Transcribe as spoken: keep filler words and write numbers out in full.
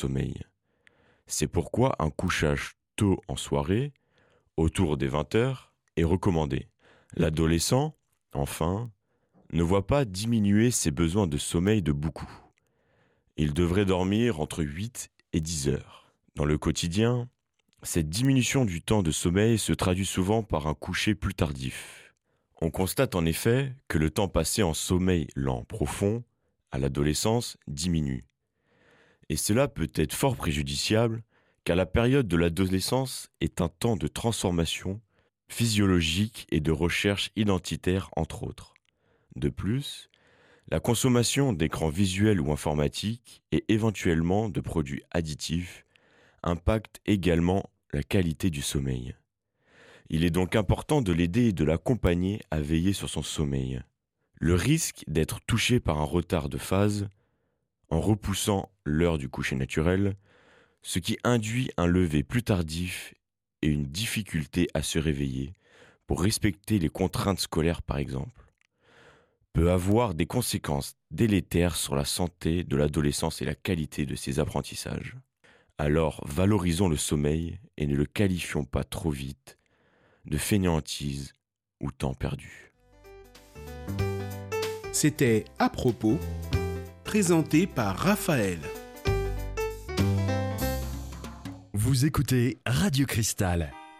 sommeil. C'est pourquoi un couchage tôt en soirée, autour des vingt heures, est recommandé. L'adolescent, enfin, ne voit pas diminuer ses besoins de sommeil de beaucoup. Il devrait dormir entre huit et dix heures. Dans le quotidien, cette diminution du temps de sommeil se traduit souvent par un coucher plus tardif. On constate en effet que le temps passé en sommeil lent profond, à l'adolescence, diminue. Et cela peut être fort préjudiciable, car la période de l'adolescence est un temps de transformation physiologique et de recherche identitaire, entre autres. De plus, la consommation d'écrans visuels ou informatiques et éventuellement de produits additifs impacte également la qualité du sommeil. Il est donc important de l'aider et de l'accompagner à veiller sur son sommeil. Le risque d'être touché par un retard de phase en repoussant l'heure du coucher naturel, ce qui induit un lever plus tardif et une difficulté à se réveiller pour respecter les contraintes scolaires par exemple, peut avoir des conséquences délétères sur la santé de l'adolescence et la qualité de ses apprentissages. Alors valorisons le sommeil et ne le qualifions pas trop vite de fainéantise ou temps perdu. C'était À propos, présenté par Raphaël. Vous écoutez Radio Cristal